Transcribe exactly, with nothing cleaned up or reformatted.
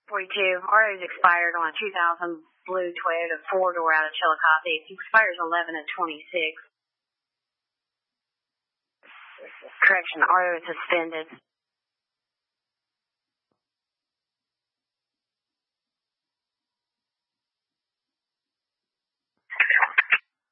forty-two. R O's expired on a two thousand blue Toyota four-door out of Chillicothe. It expires eleven of twenty-six. Correction, R O is suspended.